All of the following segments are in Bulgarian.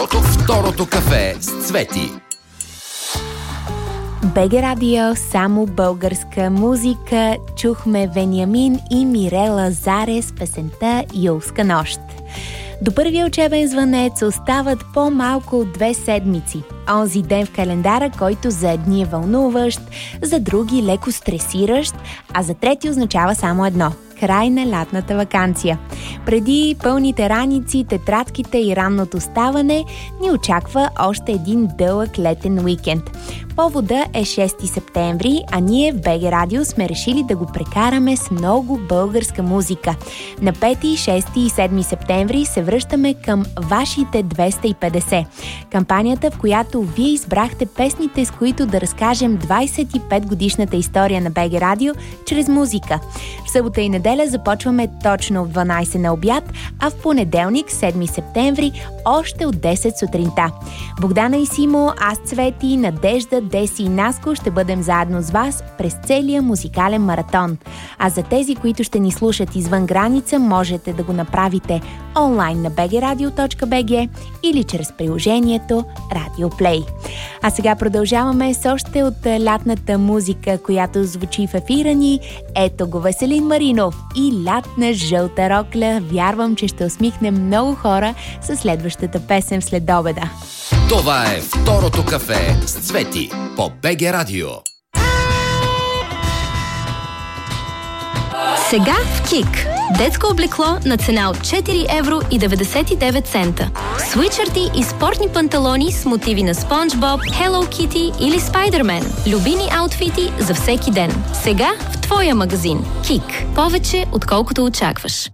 Второто кафе с Цвети. БГ Радио, само българска музика. Чухме Вениамин и Мирела Заре с песента Юлска нощ. До първия учебен звънец остават по-малко от 2 седмици. Онзи ден в календара, който за едни е вълнуващ, за други леко стресиращ, а за трети означава само едно – край на лятната ваканция. Преди пълните раници, тетрадките и ранното ставане ни очаква още един дълъг летен уикенд. Повода е 6 септември, а ние в БГ Радио сме решили да го прекараме с много българска музика. На 5, 6 и 7 септември се връщаме към вашите 250. Кампанията, в която вие избрахте песните, с които да разкажем 25-годишната история на БГ Радио чрез музика. В събота и неделя започваме точно в 12 на обяд, а в понеделник, 7 септември, още от 10 сутринта. Богдана и Симо, аз Цвети, Надежда, Деси и Наско ще бъдем заедно с вас през целия музикален маратон. А за тези, които ще ни слушат извън граница, можете да го направите онлайн на bgradio.bg или чрез приложението Radio Play. А сега продължаваме с още от лятната музика, която звучи в ефира ни. Ето го Веселин Маринов и Лятна жълта рокля. Вярвам, че ще усмихне много хора със следващата песен в следобеда. Това е Второто кафе с Цвети по БГ Радио. Сега в КИК. Детско облекло на цена от 4,99 евро. Свитшърти и спортни панталони с мотиви на Спонж Боб, Hello Kitty или Спайдермен. Любими аутфити за всеки ден. Сега в твоя магазин. КИК. Повече отколкото очакваш.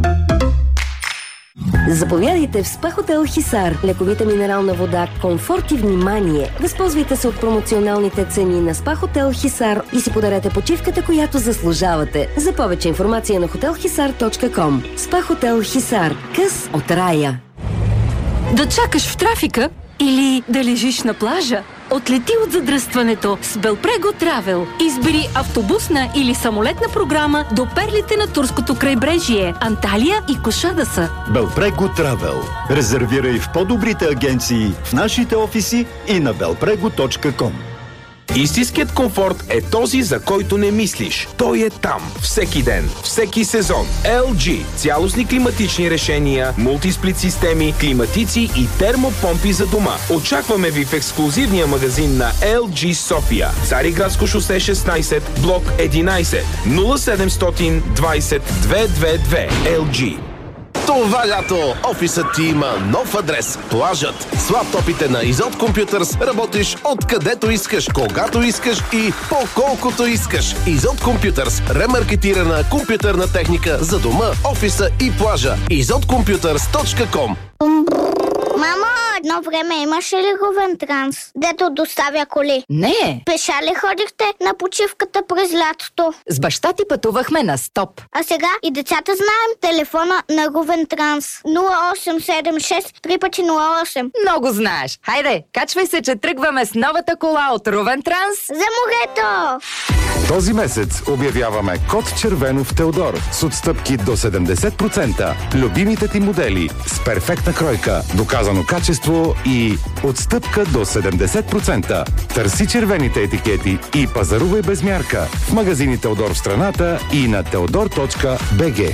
Заповядайте в СПА Хотел Хисар. Лековита минерална вода, комфорт и внимание. Възползвайте се от промоционалните цени на СПА Хотел Хисар и си подарете почивката, която заслужавате. За повече информация на hotelhisar.com. СПА Хотел Хисар. Къс от рая. Да чакаш в трафика или да лежиш на плажа? Отлети от задръстването с Белпрего Травел. Избери автобусна или самолетна програма до перлите на турското крайбрежие, Анталия и Кошадаса. Белпрего Травел. Резервирай в по-добрите агенции, в нашите офиси и на belprego.com. Истинският комфорт е този, за който не мислиш. Той е там. Всеки ден, всеки сезон. LG. Цялостни климатични решения, мултисплит системи, климатици и термопомпи за дома. Очакваме ви в ексклузивния магазин на LG София. Цариградско шосе 16, блок 11, 0700 20 222. LG. Това лято офисът ти има нов адрес – плажът. С лаптопите на Изот Computers работиш откъдето искаш, когато искаш и по колкото искаш. Изот Computers – ремаркетирана компютърна техника за дома, офиса и плажа. izotcomputers.com. Мамо, едно време имаше ли Говентранс, дето доставя коли? Не. Пеша ли ходихте на почивката през лятото? С баща ти пътувахме на стоп. А сега и децата знаем телефона на Говентранс. 0876 3×08. Много знаеш. Хайде, качвай се, че тръгваме с новата кола от Ровентранс. За морето! Този месец обявяваме код червено в Теодор с отстъпки до 70%. Любимите ти модели с перфектна кройка, доказано качество и отстъпка до 70%. Търси червените етикети и пазарувай без мярка в магазини Теодор в страната и на teodor.bg.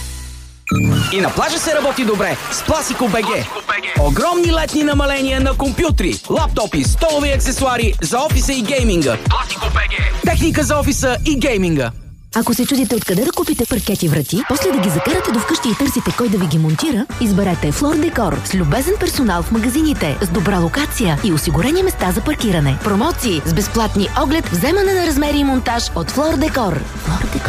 И на плажа се работи добре с Пласико БГ. Огромни летни намаления на компютри, лаптопи, столови аксесуари за офиса и гейминга. Пласико БГ. Техника за офиса и гейминга. Ако се чудите откъде да купите паркети врати, после да ги закарате до вкъщи и търсите кой да ви ги монтира, изберете Флор Декор с любезен персонал в магазините, с добра локация и осигурени места за паркиране. Промоции с безплатни оглед, вземане на размери и монтаж от Флор Декор. Флор Декор.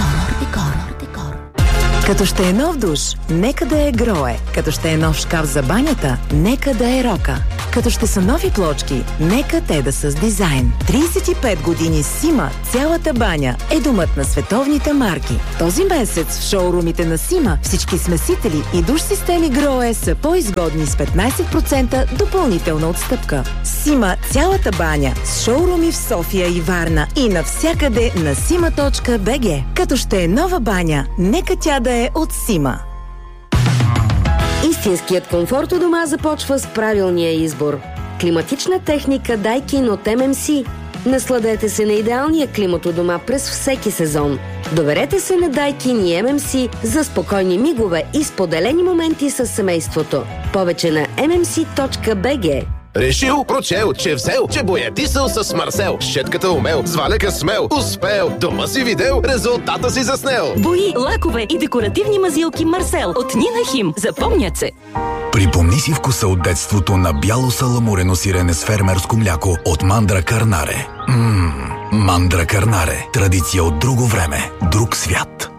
Като ще е нов душ, нека да е Грое. Като ще е нов шкаф за банята, нека да е Рока. Като ще са нови плочки, нека те да са с дизайн. 35 години Сима, цялата баня е домът на световните марки. Този месец в шоурумите на Сима всички смесители и душ системи Грое са по-изгодни с 15% допълнителна отстъпка. Сима, цялата баня с шоуруми в София и Варна и навсякъде на sima.bg. Като ще е нова баня, нека тя да е от Сима. Истинският комфорт у дома започва с правилния избор. Климатична техника Daikin от MMC. Насладете се на идеалния климат у дома през всеки сезон. Доверете се на Daikin и MMC за спокойни мигове и споделени моменти с семейството. Повече на mmc.bg. Решил, прочел, че взел, че боядисал с Марсел. Щетката умел, зваляка смел, успел. Дома си видел, резултата си заснел. Бои, лакове и декоративни мазилки Марсел от Нина Хим. Запомнят се. Припомни си вкуса от детството на бяло саламурено сирене с фермерско мляко от Мандра Карнаре. Мандра Карнаре. Традиция от друго време, друг свят.